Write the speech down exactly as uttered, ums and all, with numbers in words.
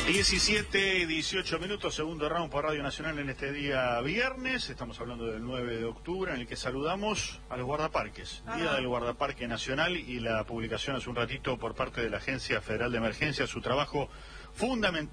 diecisiete y dieciocho minutos, segundo round por Radio Nacional en este día viernes. Estamos hablando del nueve de octubre, en el que saludamos a los guardaparques. Ajá. Día del Guardaparque Nacional, y la publicación hace un ratito por parte de la Agencia Federal de Emergencia, su trabajo fundamental.